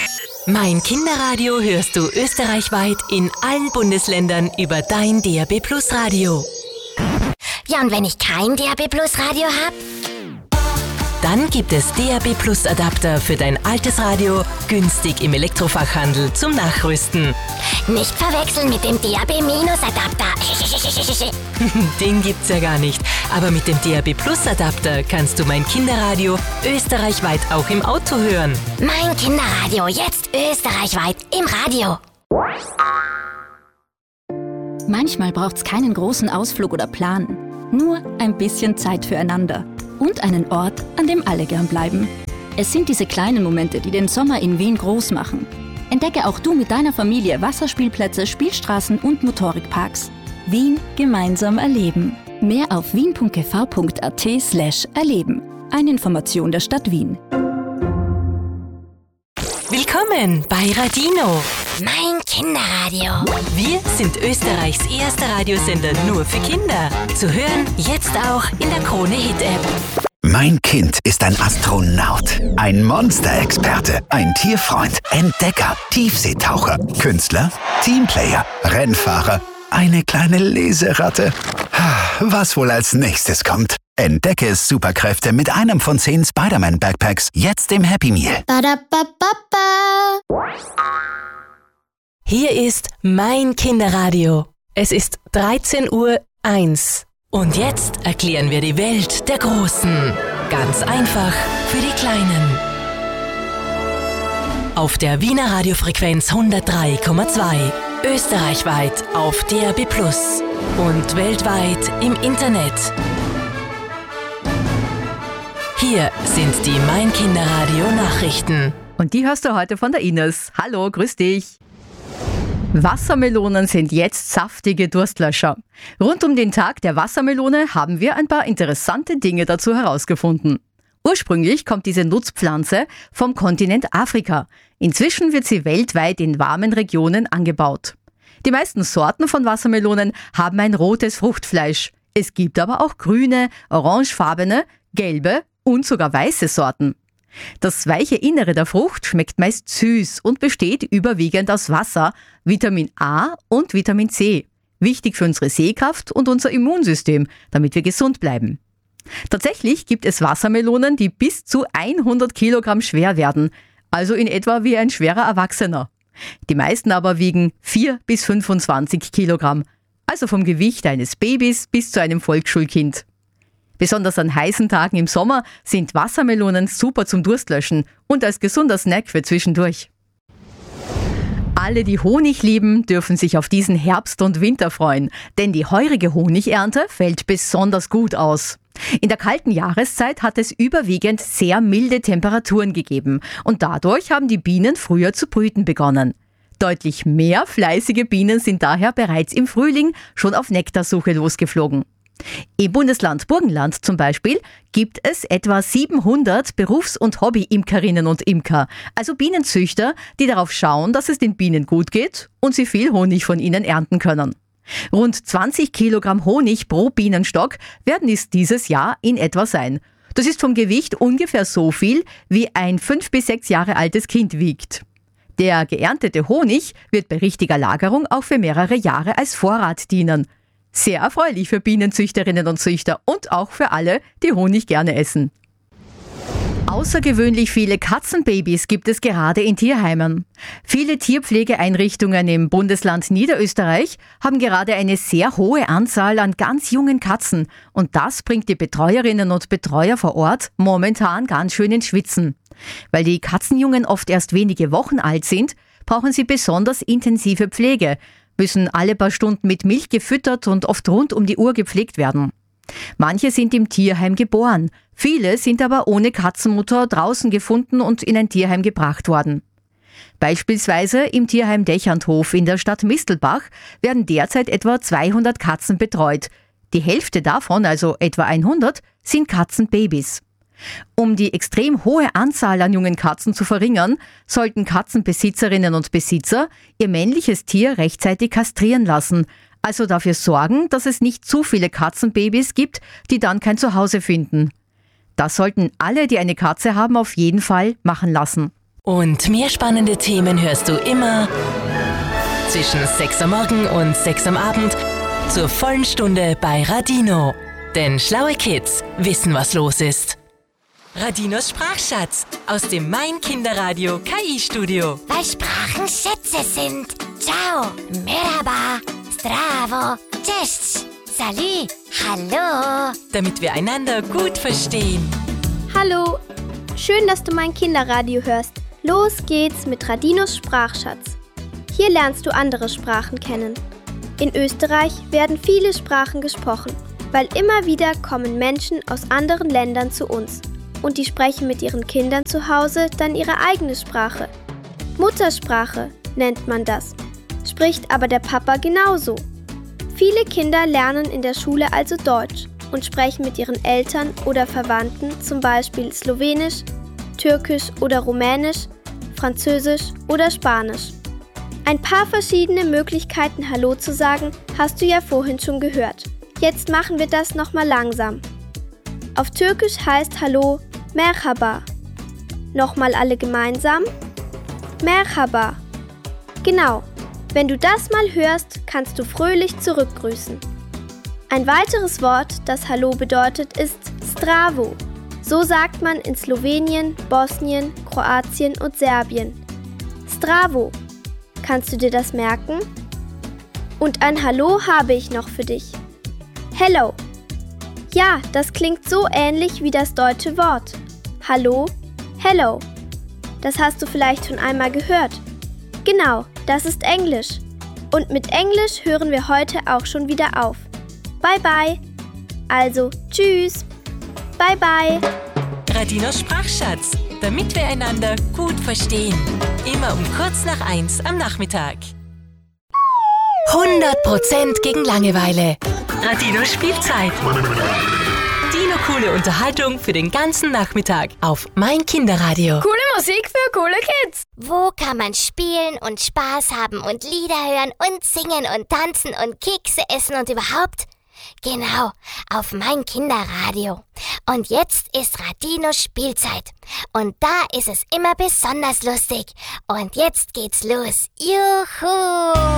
Mein Kinderradio hörst du österreichweit in allen Bundesländern über dein DAB+ Radio. Ja, und wenn ich kein DAB+ Radio habe? Dann gibt es DAB+ Adapter für dein altes Radio günstig im Elektrofachhandel zum Nachrüsten. Nicht verwechseln mit dem DAB-Adapter. Den gibt's ja gar nicht. Aber mit dem DAB+ Adapter kannst du mein Kinderradio österreichweit auch im Auto hören. Mein Kinderradio, jetzt österreichweit im Radio. Manchmal braucht's keinen großen Ausflug oder Plan. Nur ein bisschen Zeit füreinander. Und einen Ort, an dem alle gern bleiben. Es sind diese kleinen Momente, die den Sommer in Wien groß machen. Entdecke auch du mit deiner Familie Wasserspielplätze, Spielstraßen und Motorikparks. Wien gemeinsam erleben. Mehr auf wien.gv.at/erleben. Eine Information der Stadt Wien. Willkommen bei Radino. Mein Kinderradio. Wir sind Österreichs erster Radiosender nur für Kinder. Zu hören jetzt auch in der Krone-Hit-App. Mein Kind ist ein Astronaut, ein Monsterexperte, ein Tierfreund, Entdecker, Tiefseetaucher, Künstler, Teamplayer, Rennfahrer, eine kleine Leseratte. Was wohl als nächstes kommt? Entdecke Superkräfte mit einem von 10 Spider-Man-Backpacks jetzt im Happy Meal. Ba-da-ba-ba-ba. Hier ist mein Kinderradio. Es ist 13:01 Uhr. Und jetzt erklären wir die Welt der Großen. Ganz einfach für die Kleinen. Auf der Wiener Radiofrequenz 103,2. Österreichweit auf DAB+ und weltweit im Internet. Hier sind die Mein Kinderradio Nachrichten. Und die hörst du heute von der Ines. Hallo, grüß dich. Wassermelonen sind jetzt saftige Durstlöscher. Rund um den Tag der Wassermelone haben wir ein paar interessante Dinge dazu herausgefunden. Ursprünglich kommt diese Nutzpflanze vom Kontinent Afrika. Inzwischen wird sie weltweit in warmen Regionen angebaut. Die meisten Sorten von Wassermelonen haben ein rotes Fruchtfleisch. Es gibt aber auch grüne, orangefarbene, gelbe und sogar weiße Sorten. Das weiche Innere der Frucht schmeckt meist süß und besteht überwiegend aus Wasser, Vitamin A und Vitamin C. Wichtig für unsere Sehkraft und unser Immunsystem, damit wir gesund bleiben. Tatsächlich gibt es Wassermelonen, die bis zu 100 Kilogramm schwer werden, also in etwa wie ein schwerer Erwachsener. Die meisten aber wiegen 4 bis 25 Kilogramm, also vom Gewicht eines Babys bis zu einem Volksschulkind. Besonders an heißen Tagen im Sommer sind Wassermelonen super zum Durstlöschen und als gesunder Snack für zwischendurch. Alle, die Honig lieben, dürfen sich auf diesen Herbst und Winter freuen, denn die heurige Honigernte fällt besonders gut aus. In der kalten Jahreszeit hat es überwiegend sehr milde Temperaturen gegeben und dadurch haben die Bienen früher zu brüten begonnen. Deutlich mehr fleißige Bienen sind daher bereits im Frühling schon auf Nektarsuche losgeflogen. Im Bundesland Burgenland zum Beispiel gibt es etwa 700 Berufs- und Hobby-Imkerinnen und Imker, also Bienenzüchter, die darauf schauen, dass es den Bienen gut geht und sie viel Honig von ihnen ernten können. Rund 20 Kilogramm Honig pro Bienenstock werden es dieses Jahr in etwa sein. Das ist vom Gewicht ungefähr so viel, wie ein 5 bis 6 Jahre altes Kind wiegt. Der geerntete Honig wird bei richtiger Lagerung auch für mehrere Jahre als Vorrat dienen. Sehr erfreulich für Bienenzüchterinnen und Züchter und auch für alle, die Honig gerne essen. Außergewöhnlich viele Katzenbabys gibt es gerade in Tierheimen. Viele Tierpflegeeinrichtungen im Bundesland Niederösterreich haben gerade eine sehr hohe Anzahl an ganz jungen Katzen und das bringt die Betreuerinnen und Betreuer vor Ort momentan ganz schön ins Schwitzen. Weil die Katzenjungen oft erst wenige Wochen alt sind, brauchen sie besonders intensive Pflege, müssen alle paar Stunden mit Milch gefüttert und oft rund um die Uhr gepflegt werden. Manche sind im Tierheim geboren, viele sind aber ohne Katzenmutter draußen gefunden und in ein Tierheim gebracht worden. Beispielsweise im Tierheim Dächerndhof in der Stadt Mistelbach werden derzeit etwa 200 Katzen betreut. Die Hälfte davon, also etwa 100, sind Katzenbabys. Um die extrem hohe Anzahl an jungen Katzen zu verringern, sollten Katzenbesitzerinnen und Besitzer ihr männliches Tier rechtzeitig kastrieren lassen, also dafür sorgen, dass es nicht zu viele Katzenbabys gibt, die dann kein Zuhause finden. Das sollten alle, die eine Katze haben, auf jeden Fall machen lassen. Und mehr spannende Themen hörst du immer zwischen 6 am Morgen und 6 am Abend zur vollen Stunde bei Radino. Denn schlaue Kids wissen, was los ist. Radinos Sprachschatz aus dem Mein Kinderradio KI-Studio. Weil Sprachen Schätze sind. Ciao, merhaba, zdravo, cześć, salut, hallo. Damit wir einander gut verstehen. Hallo, schön, dass du mein Kinderradio hörst. Los geht's mit Radinos Sprachschatz. Hier lernst du andere Sprachen kennen. In Österreich werden viele Sprachen gesprochen, weil immer wieder kommen Menschen aus anderen Ländern zu uns. Und die sprechen mit ihren Kindern zu Hause dann ihre eigene Sprache. Muttersprache nennt man das, spricht aber der Papa genauso. Viele Kinder lernen in der Schule also Deutsch und sprechen mit ihren Eltern oder Verwandten zum Beispiel Slowenisch, Türkisch oder Rumänisch, Französisch oder Spanisch. Ein paar verschiedene Möglichkeiten, Hallo zu sagen, hast du ja vorhin schon gehört. Jetzt machen wir das nochmal langsam. Auf Türkisch heißt Hallo Merhaba. Nochmal alle gemeinsam. Merhaba. Genau, wenn du das mal hörst, kannst du fröhlich zurückgrüßen. Ein weiteres Wort, das Hallo bedeutet, ist Zdravo. So sagt man in Slowenien, Bosnien, Kroatien und Serbien. Zdravo. Kannst du dir das merken? Und ein Hallo habe ich noch für dich. Hello. Ja, das klingt so ähnlich wie das deutsche Wort. Hallo, hello. Das hast du vielleicht schon einmal gehört. Genau, das ist Englisch. Und mit Englisch hören wir heute auch schon wieder auf. Bye bye. Also, tschüss. Bye bye. Radinos Sprachschatz, damit wir einander gut verstehen. Immer um kurz nach 1 am Nachmittag. 100% gegen Langeweile. Radinos Spielzeit. Dino-coole Unterhaltung für den ganzen Nachmittag auf Mein Kinderradio. Coole Musik für coole Kids. Wo kann man spielen und Spaß haben und Lieder hören und singen und tanzen und Kekse essen und überhaupt? Genau, auf Mein Kinderradio. Und jetzt ist Radinos Spielzeit. Und da ist es immer besonders lustig. Und jetzt geht's los. Juhu!